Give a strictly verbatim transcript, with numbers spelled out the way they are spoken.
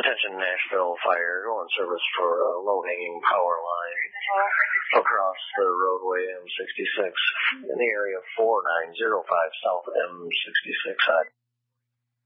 Attention Nashville Fire, go on service for a low-hanging power line across the roadway M sixty-six in the area four nine zero five South M sixty-six.